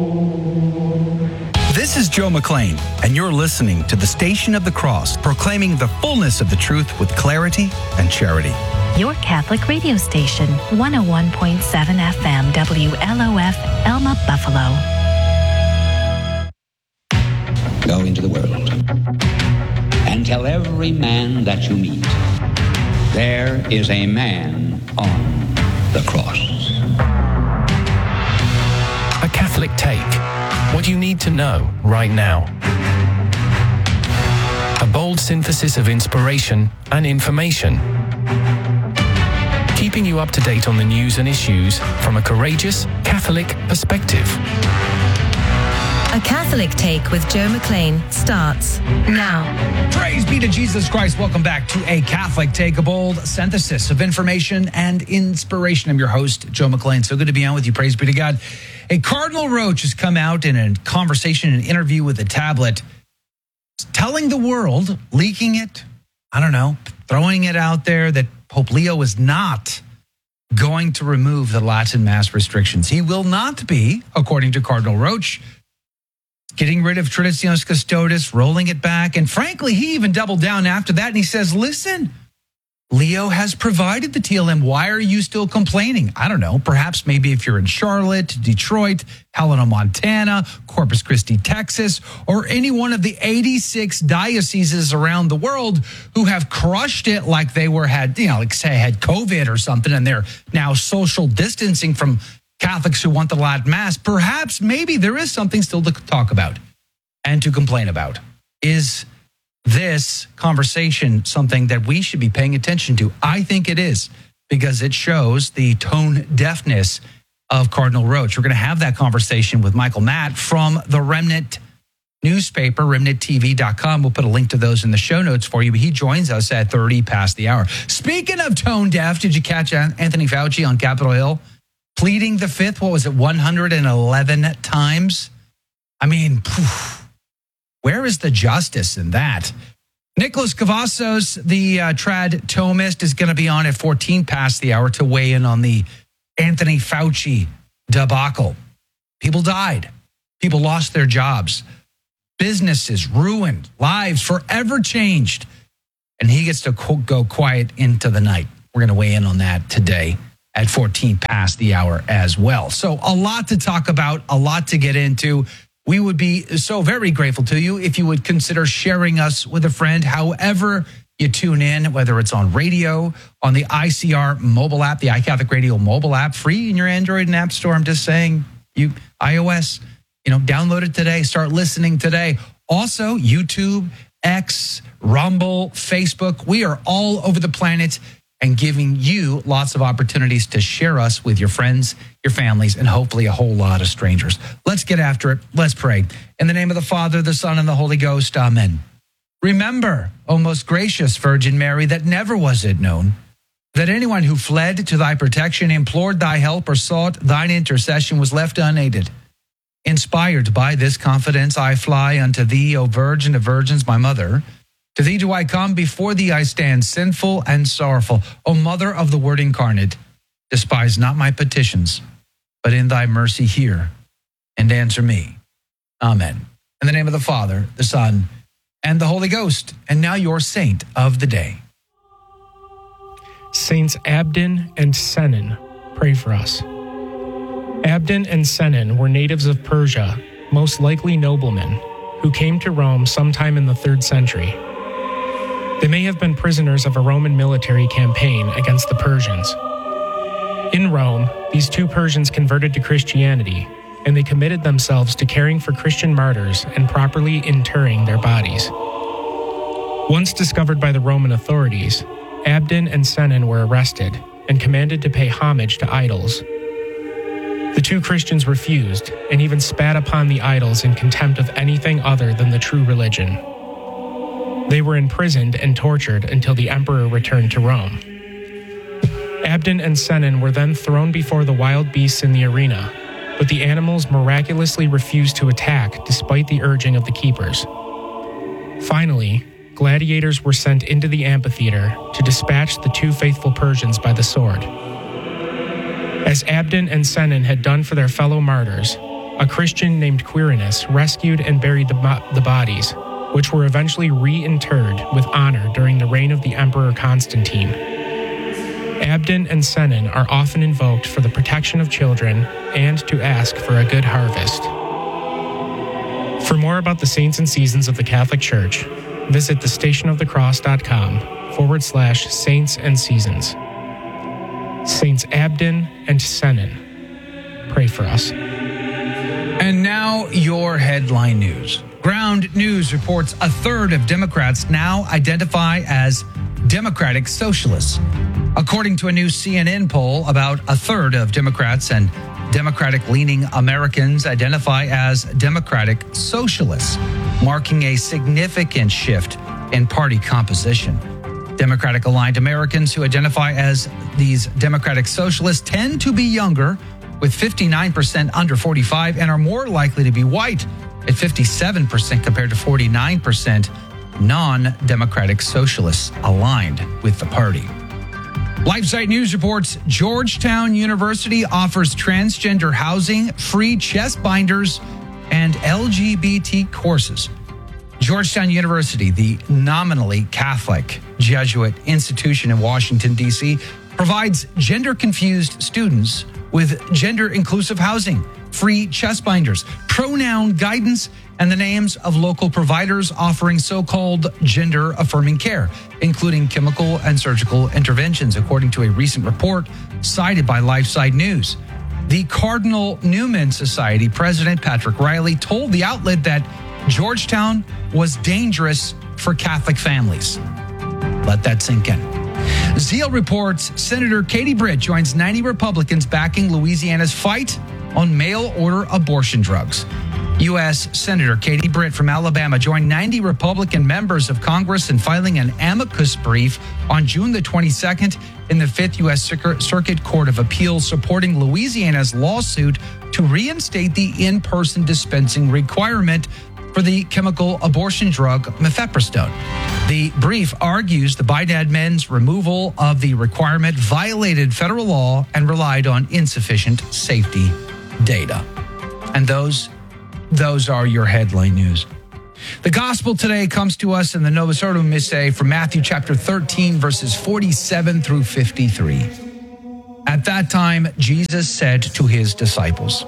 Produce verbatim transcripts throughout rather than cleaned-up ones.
This is Joe McLean, and you're listening to the Station of the Cross, proclaiming the fullness of the truth with clarity and charity. Your Catholic radio station, one oh one point seven F M, W L O F, Elma, Buffalo. Go into the world and tell every man that you meet, there is a man on the cross. A Catholic Take. What you need to know right now. A bold synthesis of inspiration and information. Keeping you up to date on the news and issues from a courageous Catholic perspective. A Catholic Take with Joe McLean starts now. Praise be to Jesus Christ. Welcome back to A Catholic Take, a bold synthesis of information and inspiration. I'm your host, Joe McLean. So good to be on with you. Praise be to God. A Cardinal Roach has come out in a conversation, an interview with a tablet, telling the world, leaking it, I don't know, throwing it out there that Pope Leo is not going to remove the Latin Mass restrictions. He will not be, according to Cardinal Roach, getting rid of Traditionis Custodes, rolling it back. And frankly, he even doubled down after that. And he says, listen, Leo has provided the T L M. Why are you still complaining? I don't know. Perhaps maybe if you're in Charlotte, Detroit, Helena, Montana, Corpus Christi, Texas, or any one of the eighty-six dioceses around the world who have crushed it like they were had, you know, like say had COVID or something, and they're now social distancing from Catholics who want the Latin Mass. Perhaps maybe there is something still to talk about and to complain about. Is this conversation something that we should be paying attention to? I think it is, because it shows the tone deafness of Cardinal Roach. We're going to have that conversation with Michael Matt from the Remnant newspaper, remnant t v dot com. We'll put a link to those in the show notes for you. But he joins us at thirty past the hour. Speaking of tone deaf, did you catch Anthony Fauci on Capitol Hill pleading the fifth? What was it, one hundred eleven times? I mean, phew. Where is the justice in that? Nicholas Cavazos, the uh, trad Thomist, is going to be on at fourteen past the hour to weigh in on the Anthony Fauci debacle. People died. People lost their jobs. Businesses ruined. Lives forever changed. And he gets to go quiet into the night. We're going to weigh in on that today at fourteen past the hour as well. So a lot to talk about, a lot to get into. We would be so very grateful to you if you would consider sharing us with a friend, however you tune in, whether it's on radio, on the I C R mobile app, the iCatholic Radio mobile app, free in your Android and App Store. I'm just saying, you iOS, you know, download it today, start listening today. Also, YouTube, X, Rumble, Facebook. We are all over the planet and giving you lots of opportunities to share us with your friends, your families, and hopefully a whole lot of strangers. Let's get after it. Let's pray. In the name of the Father, the Son, and the Holy Ghost, amen. Remember, O most gracious Virgin Mary, that never was it known that anyone who fled to thy protection, implored thy help, or sought thine intercession was left unaided. Inspired by this confidence, I fly unto thee, O Virgin of Virgins, my mother. To thee do I come, before thee I stand, sinful and sorrowful. O Mother of the Word incarnate, despise not my petitions, but in thy mercy hear and answer me. Amen. In the name of the Father, the Son, and the Holy Ghost. And now your saint of the day. Saints Abden and Sennen, pray for us. Abden and Sennen were natives of Persia, most likely noblemen, who came to Rome sometime in the third century. They may have been prisoners of a Roman military campaign against the Persians. In Rome, these two Persians converted to Christianity, and they committed themselves to caring for Christian martyrs and properly interring their bodies. Once discovered by the Roman authorities, Abden and Sennen were arrested and commanded to pay homage to idols. The two Christians refused and even spat upon the idols in contempt of anything other than the true religion. They were imprisoned and tortured until the emperor returned to Rome. Abden and Sennen were then thrown before the wild beasts in the arena, but the animals miraculously refused to attack despite the urging of the keepers. Finally, gladiators were sent into the amphitheater to dispatch the two faithful Persians by the sword. As Abden and Sennen had done for their fellow martyrs, a Christian named Quirinus rescued and buried the, bo- the bodies, which were eventually reinterred with honor during the reign of the Emperor Constantine. Abdon and Sennen are often invoked for the protection of children and to ask for a good harvest. For more about the saints and seasons of the Catholic Church, visit thestationofthecross.com forward slash saints and seasons. Saints Abdon and Sennen, pray for us. And now your headline news. Ground News reports a third of Democrats now identify as Democratic Socialists. According to a new C N N poll, about a third of Democrats and Democratic-leaning Americans identify as Democratic Socialists, marking a significant shift in party composition. Democratic-aligned Americans who identify as these Democratic Socialists tend to be younger, with fifty-nine percent under forty-five, and are more likely to be white at fifty-seven percent compared to forty-nine percent non-Democratic Socialists aligned with the party. LifeSite News reports Georgetown University offers transgender housing, free chest binders, and L G B T courses. Georgetown University, the nominally Catholic Jesuit institution in Washington, D C, provides gender-confused students with gender-inclusive housing, free chest binders, pronoun guidance, and the names of local providers offering so-called gender-affirming care, including chemical and surgical interventions, according to a recent report cited by LifeSite News. The Cardinal Newman Society president, Patrick Riley, told the outlet that Georgetown was dangerous for Catholic families. Let that sink in. Zeal reports Senator Katie Britt joins ninety Republicans backing Louisiana's fight on mail-order abortion drugs. U S Senator Katie Britt from Alabama joined ninety Republican members of Congress in filing an amicus brief on June the twenty-second in the Fifth U S Circuit Court of Appeals supporting Louisiana's lawsuit to reinstate the in-person dispensing requirement for the chemical abortion drug mifepristone. The brief argues the Biden admin's removal of the requirement violated federal law and relied on insufficient safety data. And those, those are your headline news. The gospel today comes to us in the Novus Ordo Missae from Matthew chapter thirteen, verses forty-seven through fifty-three. At that time, Jesus said to his disciples,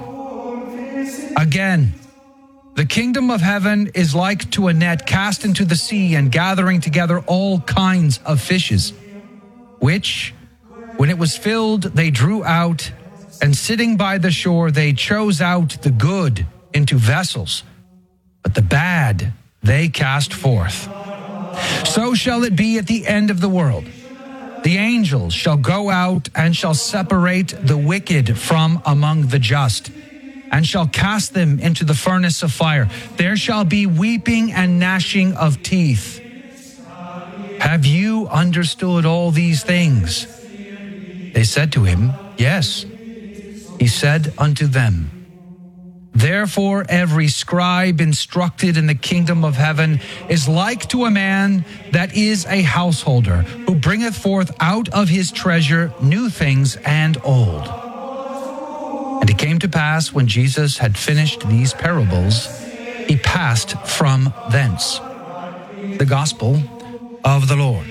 "Again, the kingdom of heaven is like to a net cast into the sea and gathering together all kinds of fishes, which, when it was filled, they drew out, and sitting by the shore, they chose out the good into vessels, but the bad they cast forth. So shall it be at the end of the world. The angels shall go out and shall separate the wicked from among the just, and shall cast them into the furnace of fire. There shall be weeping and gnashing of teeth. Have you understood all these things?" They said to him, "Yes." He said unto them, "Therefore every scribe instructed in the kingdom of heaven is like to a man that is a householder, who bringeth forth out of his treasure new things and old." And it came to pass, when Jesus had finished these parables, he passed from thence. The Gospel of the Lord.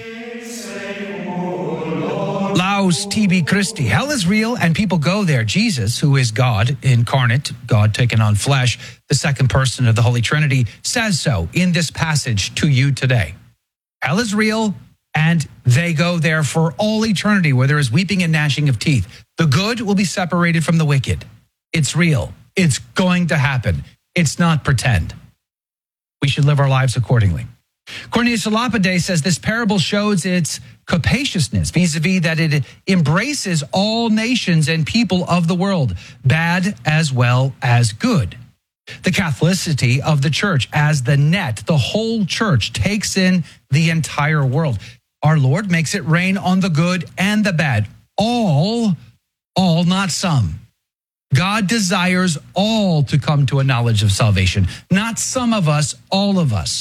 Laus tibi Christi. Hell is real and people go there. Jesus, who is God incarnate, God taken on flesh, the second person of the Holy Trinity, says so in this passage to you today. Hell is real and they go there for all eternity, where there is weeping and gnashing of teeth. The good will be separated from the wicked. It's real. It's going to happen. It's not pretend. We should live our lives accordingly. Cornelius a Lapide says this parable shows its capaciousness, vis-a-vis that it embraces all nations and people of the world, bad as well as good. The Catholicity of the church as the net, the whole church takes in the entire world. Our Lord makes it rain on the good and the bad. All, all, not some. God desires all to come to a knowledge of salvation. Not some of us, all of us.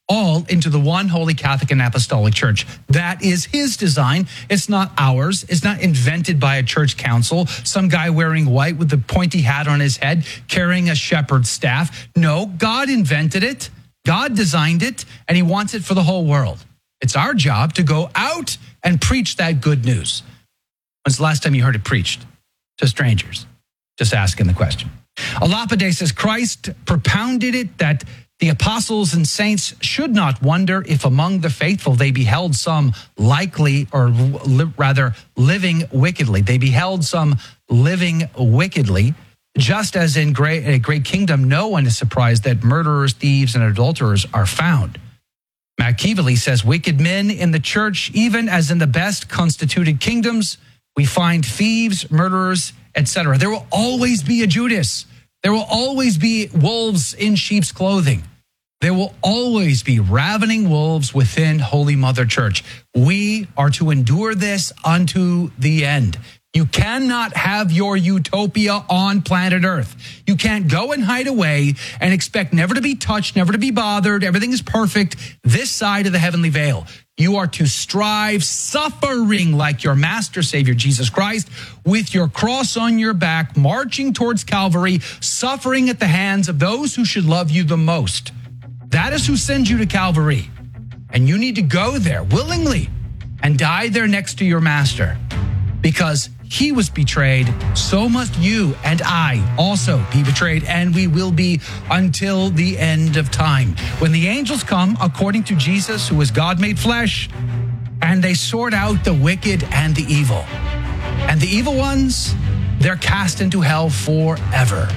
all into the one holy Catholic and Apostolic Church. That is his design. It's not ours. It's not invented by a church council, some guy wearing white with a pointy hat on his head, carrying a shepherd's staff. No, God invented it. God designed it, and he wants it for the whole world. It's our job to go out and preach that good news. When's the last time you heard it preached? To strangers. Just asking the question. Alapide says Christ propounded it that the apostles and saints should not wonder if among the faithful they beheld some likely, or li- rather living wickedly. They beheld some living wickedly, just as in great, a great kingdom, no one is surprised that murderers, thieves, and adulterers are found. Machiavelli says wicked men in the church, even as in the best constituted kingdoms, we find thieves, murderers, et cetera. There will always be a Judas. There will always be wolves in sheep's clothing. There will always be ravening wolves within Holy Mother Church. We are to endure this unto the end. You cannot have your utopia on planet Earth. You can't go and hide away and expect never to be touched, never to be bothered. Everything is perfect this side of the heavenly veil. You are to strive, suffering like your Master Savior, Jesus Christ, with your cross on your back, marching towards Calvary, suffering at the hands of those who should love you the most. That is who sends you to Calvary. And you need to go there willingly and die there next to your Master. Because he was betrayed, so must you and I also be betrayed, and we will be until the end of time. When the angels come, according to Jesus, who is God made flesh, and they sort out the wicked and the evil. And the evil ones, they're cast into hell forever.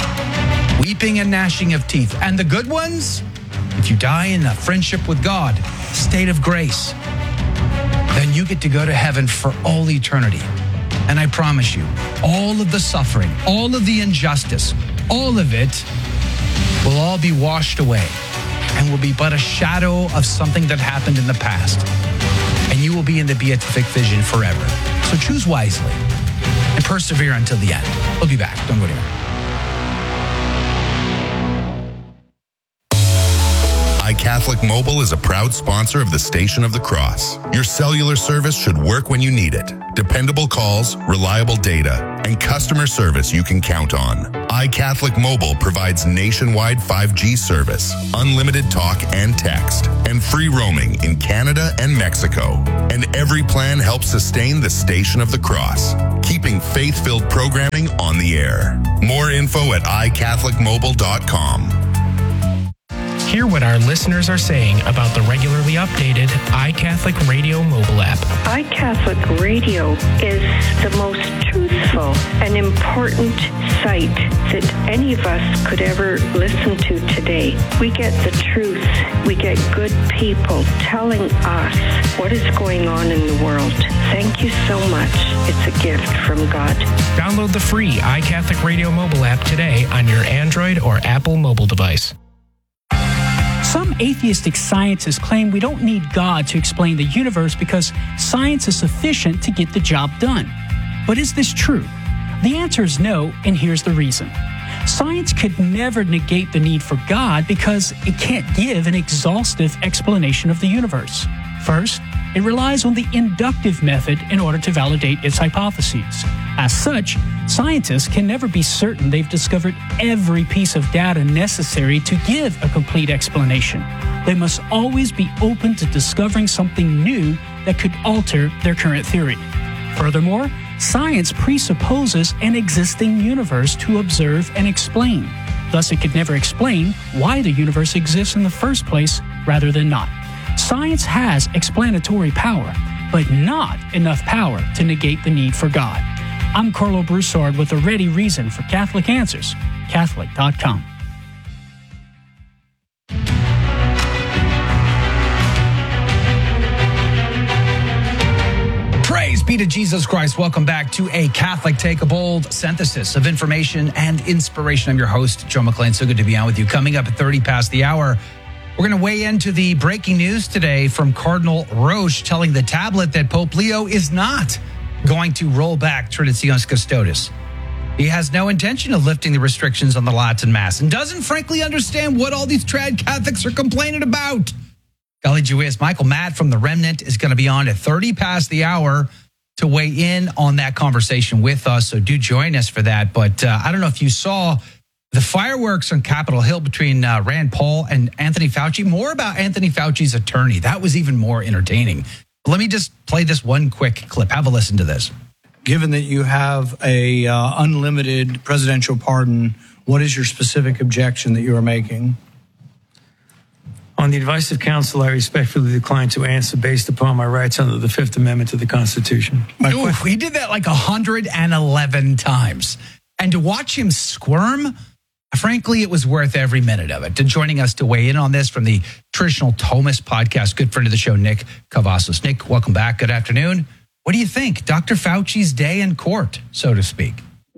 Weeping and gnashing of teeth. And the good ones, if you die in a friendship with God, state of grace, then you get to go to heaven for all eternity. And I promise you, all of the suffering, all of the injustice, all of it will all be washed away and will be but a shadow of something that happened in the past. And you will be in the beatific vision forever. So choose wisely and persevere until the end. We'll be back. Don't go anywhere. iCatholic Mobile is a proud sponsor of the Station of the Cross. Your cellular service should work when you need it. Dependable calls, reliable data, and customer service you can count on. iCatholic Mobile provides nationwide five G service, unlimited talk and text, and free roaming in Canada and Mexico. And every plan helps sustain the Station of the Cross, keeping faith-filled programming on the air. More info at i catholic mobile dot com. Hear what our listeners are saying about the regularly updated iCatholic Radio mobile app. iCatholic Radio is the most truthful and important site that any of us could ever listen to today. We get the truth. We get good people telling us what is going on in the world. Thank you so much. It's a gift from God. Download the free iCatholic Radio mobile app today on your Android or Apple mobile device. Some atheistic scientists claim we don't need God to explain the universe because science is sufficient to get the job done. But is this true? The answer is no, and here's the reason. Science could never negate the need for God because it can't give an exhaustive explanation of the universe. First, it relies on the inductive method in order to validate its hypotheses. As such, scientists can never be certain they've discovered every piece of data necessary to give a complete explanation. They must always be open to discovering something new that could alter their current theory. Furthermore, science presupposes an existing universe to observe and explain. Thus, it could never explain why the universe exists in the first place rather than not. Science has explanatory power, but not enough power to negate the need for God. I'm Carlo Broussard with a ready reason for Catholic Answers, Catholic dot com. Praise be to Jesus Christ. Welcome back to A Catholic Take, a bold synthesis of information and inspiration. I'm your host, Joe McLean. So good to be on with you. Coming up at thirty past the hour, we're going to weigh into the breaking news today from Cardinal Roche telling the tablet that Pope Leo is not going to roll back Traditionis Custodes. He has no intention of lifting the restrictions on the Latin Mass and doesn't frankly understand what all these trad Catholics are complaining about. Golly gee whiz. Michael Matt from The Remnant is going to be on at thirty past the hour to weigh in on that conversation with us. So do join us for that. But uh, I don't know if you saw the fireworks on Capitol Hill between uh, Rand Paul and Anthony Fauci. More about Anthony Fauci's attorney. That was even more entertaining. Let me just play this one quick clip. Have a listen to this. Given that you have a uh, unlimited presidential pardon, what is your specific objection that you are making? On the advice of counsel, I respectfully decline to answer based upon my rights under the Fifth Amendment to the Constitution. Ooh, he did that like one hundred eleven times. And to watch him squirm, frankly, it was worth every minute of it. To joining us to weigh in on this from the Traditional Thomas podcast, good friend of the show, Nick Cavazos. Nick, welcome back. Good afternoon. What do you think? Doctor Fauci's day in court, so to speak.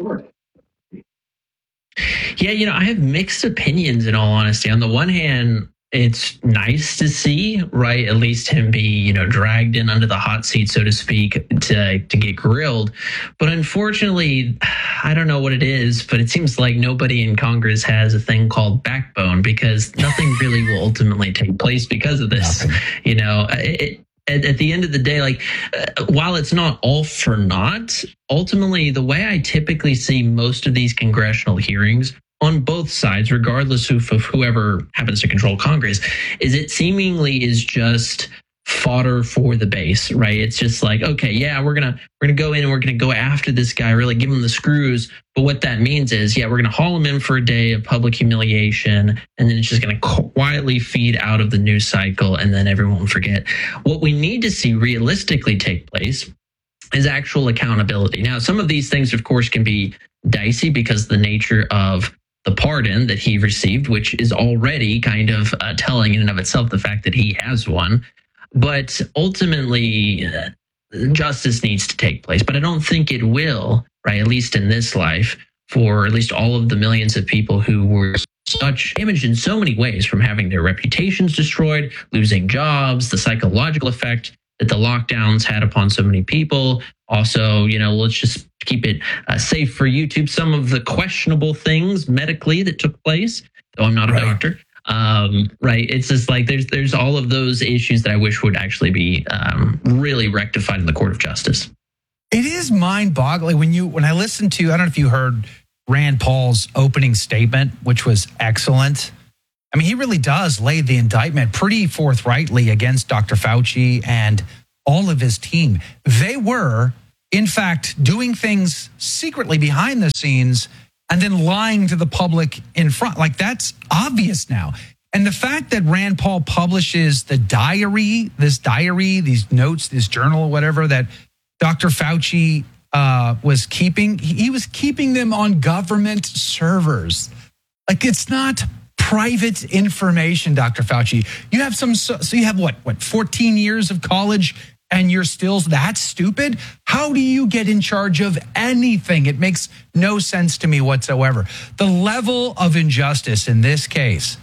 Yeah, you know, I have mixed opinions in all honesty. On the one hand, it's nice to see, right, at least him be, you know, dragged in under the hot seat, so to speak, to to get grilled. But unfortunately, I don't know what it is, but it seems like nobody in Congress has a thing called backbone, because nothing really will ultimately take place because of this. Nothing. You know, it, At, at the end of the day, like, uh, while it's not all for naught, ultimately, the way I typically see most of these congressional hearings on both sides, regardless of, of whoever happens to control Congress, is it seemingly is just fodder for the base, right? It's just like, okay, yeah, we're gonna we're gonna go in and we're gonna go after this guy, really give him the screws. But what that means is, yeah, we're gonna haul him in for a day of public humiliation, and then it's just gonna quietly feed out of the news cycle, and then everyone will forget. What we need to see realistically take place is actual accountability. Now, some of these things, of course, can be dicey because of the nature of the pardon that he received, which is already kind of uh, telling in and of itself the fact that he has one. But ultimately, uh, justice needs to take place. But I don't think it will, right, at least in this life, for at least all of the millions of people who were such damaged in so many ways, from having their reputations destroyed, losing jobs, the psychological effect that the lockdowns had upon so many people. Also, you know, let's just keep it uh, safe for YouTube. Some of the questionable things medically that took place, though I'm not a right. doctor. Um, right. It's just like there's there's all of those issues that I wish would actually be um, really rectified in the court of justice. It is mind-boggling when you when I listened to, I don't know if you heard Rand Paul's opening statement, which was excellent. I mean, he really does lay the indictment pretty forthrightly against Doctor Fauci and all of his team. They were, in fact, doing things secretly behind the scenes and then lying to the public in front. Like, that's obvious now. And the fact that Rand Paul publishes the diary, this diary, these notes, this journal, whatever, that Doctor Fauci uh, was keeping, he was keeping them on government servers. Like, it's not private information, Doctor Fauci. You have some, so, so you have what, what, fourteen years of college and you're still that stupid? How do you get in charge of anything? It makes no sense to me whatsoever. The level of injustice in this case,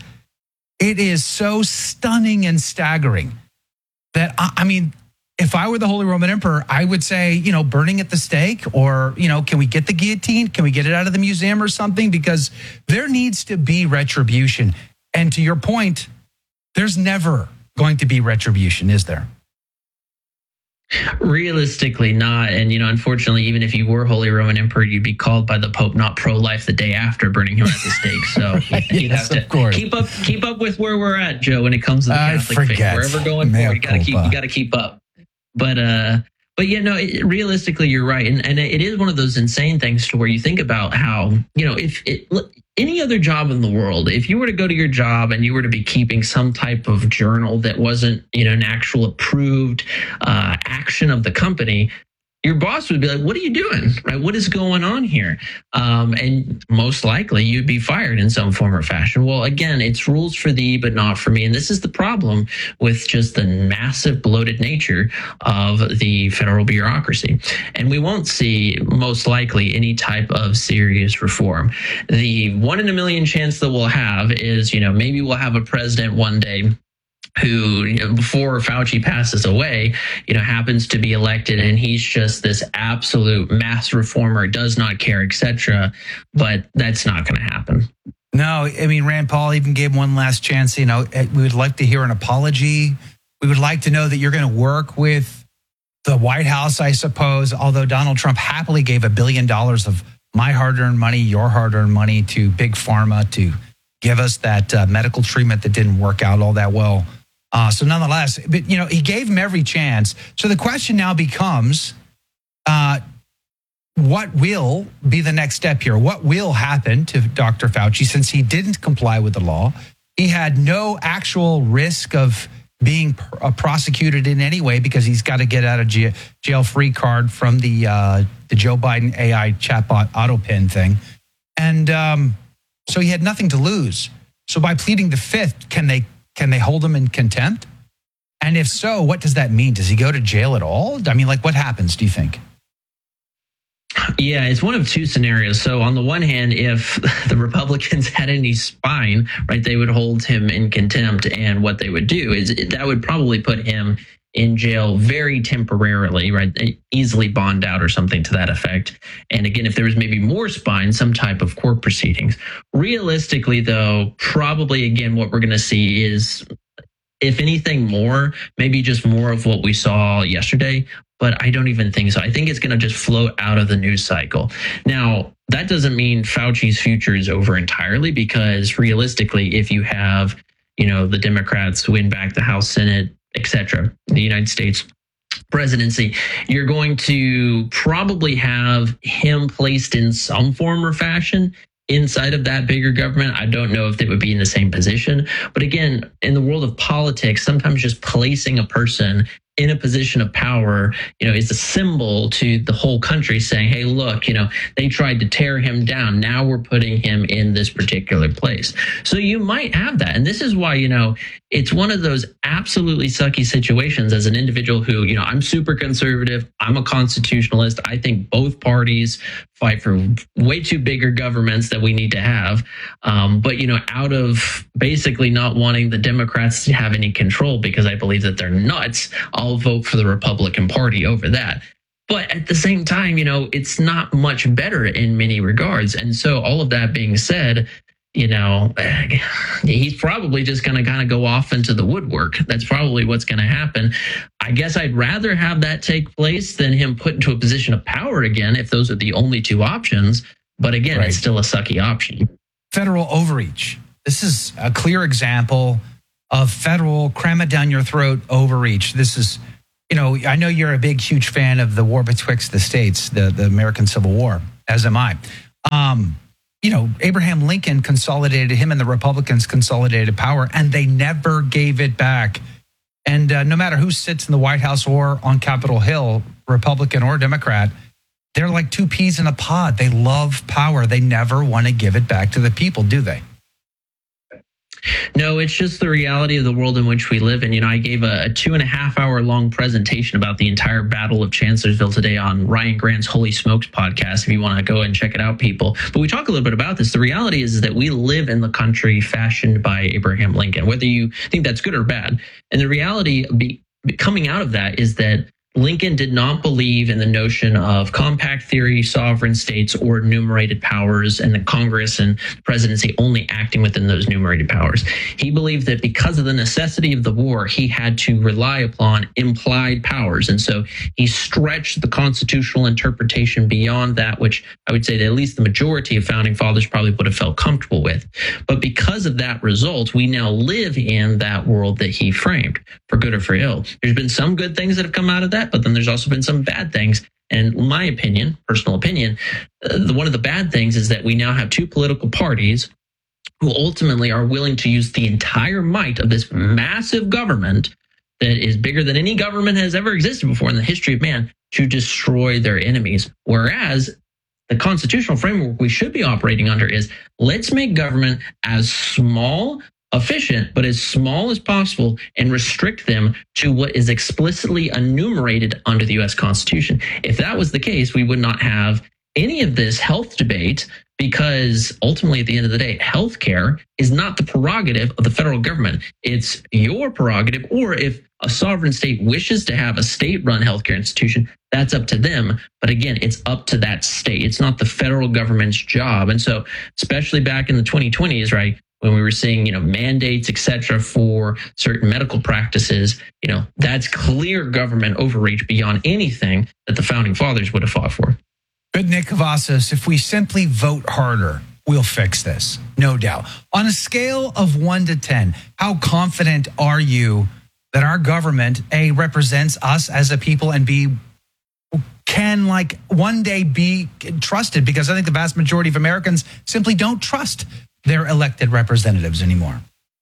it is so stunning and staggering that, I, I mean, if I were the Holy Roman Emperor, I would say, you know, burning at the stake, or, you know, can we get the guillotine? Can we get it out of the museum or something? Because there needs to be retribution. And to your point, there's never going to be retribution, is there? Realistically not. And, you know, unfortunately, even if you were Holy Roman Emperor, you'd be called by the Pope not pro-life the day after burning him at the stake. So you'd yes, have to keep up keep up with where we're at, Joe, when it comes to the I Catholic faith. forget. Wherever going Mea forward, you gotta keep culpa. you gotta keep up. But uh But yeah, no, it, realistically, you're right. And, and it is one of those insane things to where you think about how, you know, if it, any other job in the world, if you were to go to your job and you were to be keeping some type of journal that wasn't, you know, an actual approved uh, action of the company, your boss would be like, what are you doing? Right? What is going on here? Um, and most likely you'd be fired in some form or fashion. Well, again, it's rules for thee, but not for me. And this is the problem with just the massive bloated nature of the federal bureaucracy. And we won't see, most likely, any type of serious reform. The one in a million chance that we'll have is, you know, maybe we'll have a president one day who, you know, before Fauci passes away, you know, happens to be elected, and he's just this absolute mass reformer, does not care, et cetera. But that's not going to happen. No, I mean, Rand Paul even gave one last chance. You know, we would like to hear an apology. We would like to know that you're going to work with the White House, I suppose, although Donald Trump happily gave a billion dollars of my hard-earned money, your hard-earned money to Big Pharma to give us that uh, medical treatment that didn't work out all that well. Uh, so nonetheless, but, you know, he gave him every chance. So the question now becomes, uh, what will be the next step here? What will happen to Doctor Fauci since he didn't comply with the law? He had no actual risk of being uh, prosecuted in any way because he's got to get out of jail, jail-free card from the uh, the Joe Biden A I chatbot auto pin thing. And um, so he had nothing to lose. So by pleading the fifth, can they can they hold him in contempt? And if so, what does that mean? Does he go to jail at all? I mean, like, what happens, do you think? Yeah, it's one of two scenarios. So on the one hand, if the Republicans had any spine, right, they would hold him in contempt. And what they would do is that would probably put him in jail very temporarily, right, easily bond out or something to that effect. And again, if there was maybe more spine, some type of court proceedings. Realistically, though, probably, again, what we're going to see is, if anything more, maybe just more of what we saw yesterday. But I don't even think so. I think it's going to just float out of the news cycle. Now, that doesn't mean Fauci's future is over entirely, because realistically, if you have, you know, the Democrats win back the House, Senate, et cetera, the United States presidency, you're going to probably have him placed in some form or fashion inside of that bigger government. I don't know if they would be in the same position. But again, in the world of politics, sometimes just placing a person in a position of power, you know, is a symbol to the whole country saying, hey, look, you know, they tried to tear him down. Now we're putting him in this particular place. So you might have that. And this is why, you know, it's one of those absolutely sucky situations as an individual who, you know, I'm super conservative. I'm a constitutionalist. I think both parties fight for way too bigger governments that we need to have. Um, but, you know, out of basically not wanting the Democrats to have any control because I believe that they're nuts, I'll vote for the Republican Party over that. But at the same time, you know, it's not much better in many regards. And so all of that being said, you know, he's probably just going to kind of go off into the woodwork. That's probably what's going to happen. I guess I'd rather have that take place than him put into a position of power again, if those are the only two options. But again, right. It's still a sucky option. Federal overreach. This is a clear example of federal cram it down your throat overreach. This is, you know, I know you're a big, huge fan of the war betwixt the states, the, the American Civil War, as am I. Um, you know, Abraham Lincoln consolidated, him and the Republicans consolidated power, and they never gave it back. And uh, no matter who sits in the White House or on Capitol Hill, Republican or Democrat, they're like two peas in a pod. They love power. They never want to give it back to the people, do they? No, it's just the reality of the world in which we live in. You know, I gave a, a two and a half hour long presentation about the entire Battle of Chancellorsville today on Ryan Grant's Holy Smokes podcast, if you want to go and check it out, people. But we talk a little bit about this. The reality is, is that we live in the country fashioned by Abraham Lincoln, whether you think that's good or bad. And the reality be, coming out of that is that Lincoln did not believe in the notion of compact theory, sovereign states, or enumerated powers, and the Congress and the presidency only acting within those enumerated powers. He believed that because of the necessity of the war, he had to rely upon implied powers. And so he stretched the constitutional interpretation beyond that, which I would say that at least the majority of founding fathers probably would have felt comfortable with. But because of that result, we now live in that world that he framed, for good or for ill. There's been some good things that have come out of that, but then there's also been some bad things. And in my opinion, personal opinion, uh, the, one of the bad things is that we now have two political parties who ultimately are willing to use the entire might of this massive government that is bigger than any government has ever existed before in the history of man to destroy their enemies. Whereas the constitutional framework we should be operating under is, let's make government as small, efficient, but as small as possible, and restrict them to what is explicitly enumerated under the U S Constitution. If that was the case, we would not have any of this health debate, because ultimately, at the end of the day, healthcare is not the prerogative of the federal government. It's your prerogative, or if a sovereign state wishes to have a state-run healthcare institution, that's up to them. But again, it's up to that state. It's not the federal government's job. And so, especially back in the twenty twenties, right, when we were seeing, you know, mandates, et cetera, for certain medical practices, you know, that's clear government overreach beyond anything that the founding fathers would have fought for. Good, Nick Cavazos. If we simply vote harder, we'll fix this. No doubt. On a scale of one to ten, how confident are you that our government, A, represents us as a people, and B, can like one day be trusted? Because I think the vast majority of Americans simply don't trust their elected representatives anymore.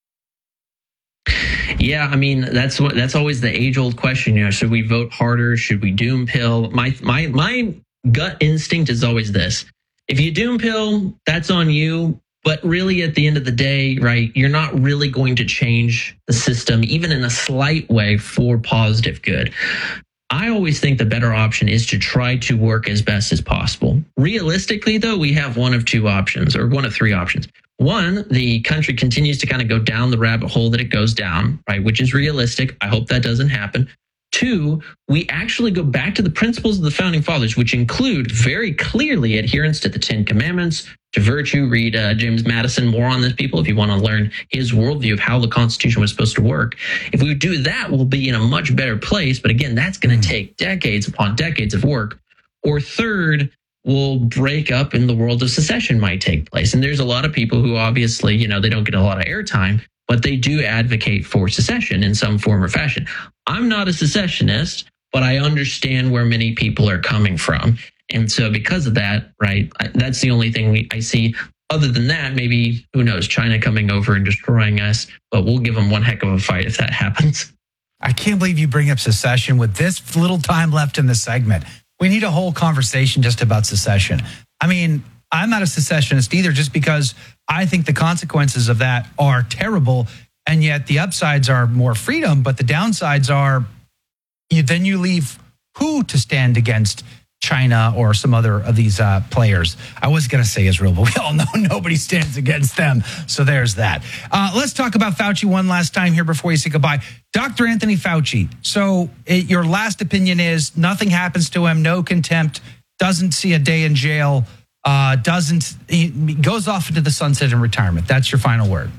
Yeah, I mean, that's what that's always the age-old question. You know, should we vote harder? Should we doom pill? My my my gut instinct is always this: if you doom pill, that's on you. But really, at the end of the day, right, you're not really going to change the system, even in a slight way, for positive good. I always think the better option is to try to work as best as possible. Realistically, though, we have one of two options, or one of three options. One, the country continues to kind of go down the rabbit hole that it goes down, right, which is realistic. I hope that doesn't happen. Two, we actually go back to the principles of the founding fathers, which include very clearly adherence to the Ten Commandments, to virtue. Read uh, James Madison more on this, people, if you want to learn his worldview of how the Constitution was supposed to work. If we do that, we'll be in a much better place. But again, that's going to take decades upon decades of work. Or third, we'll break up and the world of secession might take place. And there's a lot of people who obviously, you know, they don't get a lot of airtime, but they do advocate for secession in some form or fashion. I'm not a secessionist, but I understand where many people are coming from. And so because of that, right, that's the only thing we, I see. Other than that, maybe, who knows, China coming over and destroying us, but we'll give them one heck of a fight if that happens. I can't believe you bring up secession with this little time left in the segment. We need a whole conversation just about secession. I mean, I'm not a secessionist either, just because I think the consequences of that are terrible. And yet the upsides are more freedom, but the downsides are you, then you leave who to stand against China or some other of these uh, players. I was going to say Israel, but we all know nobody stands against them. So there's that. Uh, let's talk about Fauci one last time here before you say goodbye. Doctor Anthony Fauci. So it, your last opinion is nothing happens to him, no contempt, doesn't see a day in jail, uh, doesn't, he goes off into the sunset in retirement. That's your final word.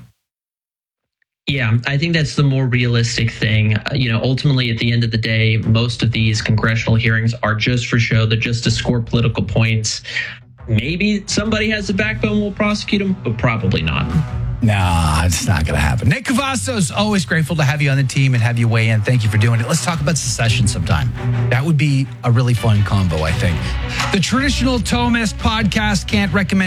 Yeah, I think that's the more realistic thing. Uh, you know, ultimately, at the end of the day, most of these congressional hearings are just for show. They're just to score political points. Maybe somebody has the backbone, will prosecute them, but probably not. Nah, it's not going to happen. Nick Cavazos, always grateful to have you on the team and have you weigh in. Thank you for doing it. Let's talk about secession sometime. That would be a really fun combo, I think. The Traditional Thomist podcast can't recommend